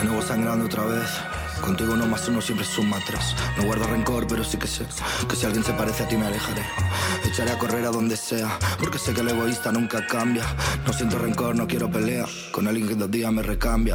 De nuevo sangrando otra vez. Contigo 1 más 1 siempre suma 3. No guardo rencor, pero sí que sé que si alguien se parece a ti me alejaré. Echaré a correr a donde sea, porque sé que el egoísta nunca cambia. No siento rencor, no quiero pelea con alguien que 2 días me recambia.